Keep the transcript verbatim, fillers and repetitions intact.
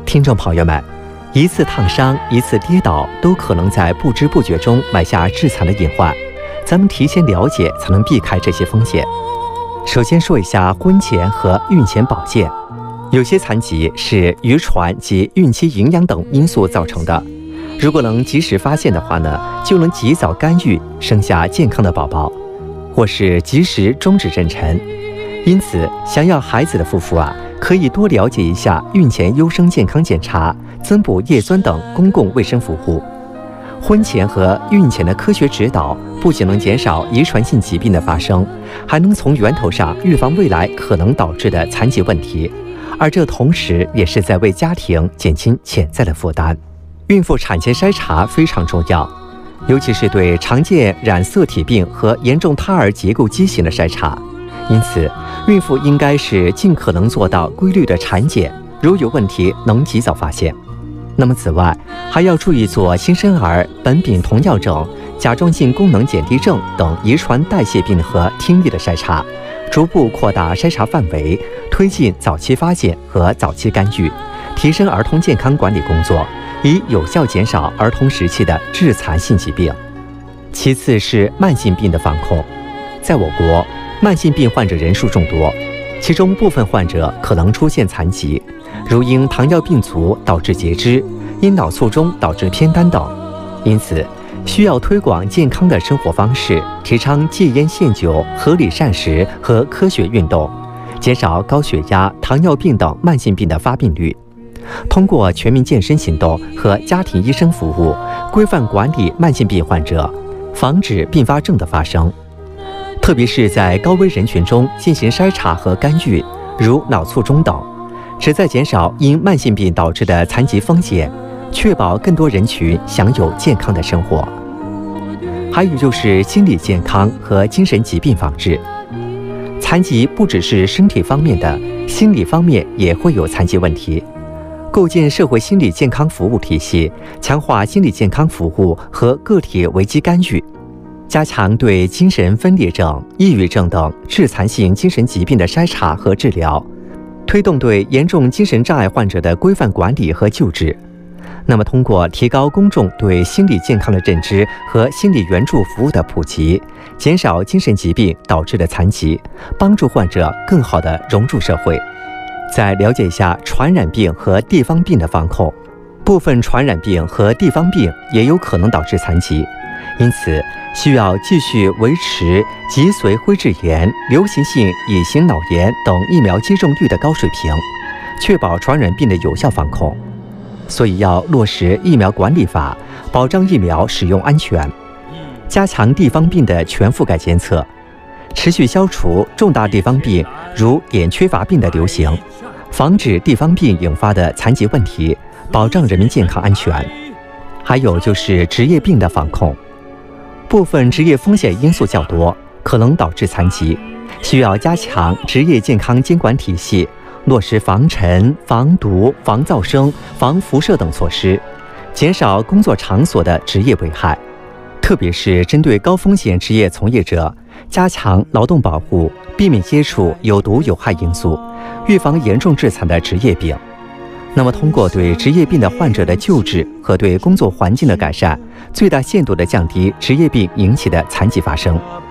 听众朋友们，一次烫伤，一次跌倒，都可能在不知不觉中埋下致残的隐患。咱们提前了解，才能避开这些风险。首先说一下婚前和孕前保健。有些残疾是遗传及孕期营养等因素造成的，如果能及时发现的话呢，就能及早干预，生下健康的宝宝，或是及时终止妊娠。因此，想要孩子的夫妇啊，可以多了解一下孕前优生健康检查、增补叶酸等公共卫生服务。婚前和孕前的科学指导，不仅能减少遗传性疾病的发生，还能从源头上预防未来可能导致的残疾问题，而这同时也是在为家庭减轻潜在的负担。孕妇产前筛查非常重要，尤其是对常见染色体病和严重胎儿结构畸形的筛查。因此，孕妇应该是尽可能做到规律的产检，如有问题能及早发现。那么此外，还要注意做新生儿苯丙酮药症、甲状腺功能减低症等遗传代谢病和听力的筛查，逐步扩大筛查范围，推进早期发现和早期干预，提升儿童健康管理工作，以有效减少儿童时期的致残性疾病。其次是慢性病的防控。在我国，慢性病患者人数众多，其中部分患者可能出现残疾，如因糖尿病足导致截肢，因脑卒中导致偏瘫等。因此，需要推广健康的生活方式，提倡戒烟限酒、合理膳食和科学运动，减少高血压、糖尿病等慢性病的发病率。通过全民健身行动和家庭医生服务，规范管理慢性病患者，防止并发症的发生。特别是在高危人群中进行筛查和干预，如脑卒中等，旨在减少因慢性病导致的残疾风险，确保更多人群享有健康的生活。还有就是心理健康和精神疾病防治。残疾不只是身体方面的，心理方面也会有残疾问题。构建社会心理健康服务体系，强化心理健康服务和个体危机干预，加强对精神分裂症、抑郁症等致残性精神疾病的筛查和治疗，推动对严重精神障碍患者的规范管理和救治。那么，通过提高公众对心理健康的认知和心理援助服务的普及，减少精神疾病导致的残疾，帮助患者更好地融入社会。再了解一下传染病和地方病的防控。部分传染病和地方病也有可能导致残疾，因此需要继续维持脊髓灰质炎、流行性乙型脑炎等疫苗接种率的高水平，确保传染病的有效防控。所以要落实疫苗管理法，保障疫苗使用安全，加强地方病的全覆盖监测，持续消除重大地方病如碘缺乏病的流行，防止地方病引发的残疾问题，保障人民健康安全。还有就是职业病的防控。部分职业风险因素较多，可能导致残疾，需要加强职业健康监管体系，落实防尘、防毒、防噪声、防辐射等措施，减少工作场所的职业危害。特别是针对高风险职业从业者，加强劳动保护，避免接触有毒有害因素，预防严重致残的职业病。那么，通过对职业病的患者的救治和对工作环境的改善，最大限度地降低职业病引起的残疾发生。